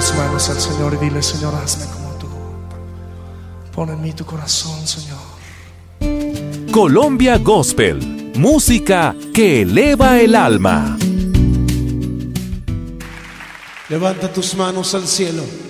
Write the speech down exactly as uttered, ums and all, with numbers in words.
tus manos al Señor y dile: Señor, hazme como tú. Pon en mí tu corazón, Señor. Colombia Gospel, música que eleva el alma. Levanta tus manos al cielo.